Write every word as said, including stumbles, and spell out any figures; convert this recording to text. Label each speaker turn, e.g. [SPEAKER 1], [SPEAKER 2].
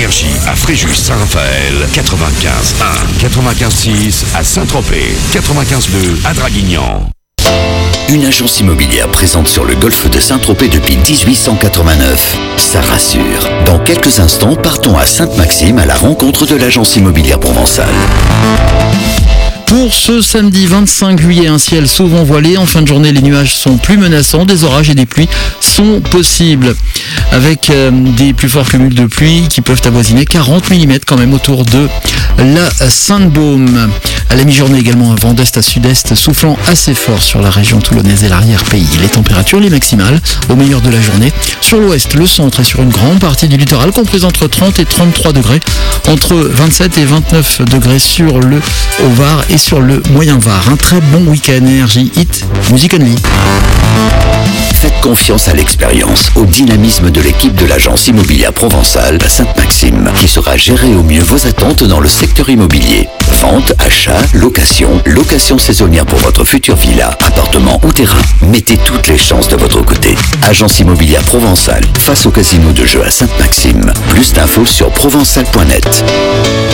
[SPEAKER 1] Énergie à Fréjus-Saint-Raphaël, quatre-vingt-quinze un, quatre-vingt-quinze six à Saint-Tropez, quatre-vingt-quinze deux à Draguignan.
[SPEAKER 2] Une agence immobilière présente sur le golfe de Saint-Tropez depuis dix-huit cent quatre-vingt-neuf. Ça rassure. Dans quelques instants, partons à Sainte-Maxime à la rencontre de l'agence immobilière provençale.
[SPEAKER 3] Pour ce samedi vingt-cinq juillet, un ciel souvent voilé. En fin de journée, les nuages sont plus menaçants. Des orages et des pluies sont possibles. Avec euh, des plus forts cumuls de pluie qui peuvent avoisiner quarante millimètres quand même autour de la Sainte-Baume. À la mi-journée également, un vent d'est à sud-est soufflant assez fort sur la région toulonnaise et l'arrière-pays. Les températures, les maximales, au meilleur de la journée. Sur l'ouest, le centre et sur une grande partie du littoral, comprise entre trente et trente-trois degrés. Entre vingt-sept et vingt-neuf degrés sur le Haut-Var et sur le Moyen-Var. Un très bon week-end Énergie Hit Music Only.
[SPEAKER 2] Faites confiance à l'expérience, au dynamisme de l'équipe de l'agence immobilière provençale à Sainte-Maxime, qui saura gérer au mieux vos attentes dans le secteur immobilier. Vente, achat, location, location saisonnière pour votre future villa, appartement ou terrain. Mettez toutes les chances de votre côté. Agence immobilière provençale, face au casino de jeu à Sainte-Maxime. Plus d'infos sur provençal point net.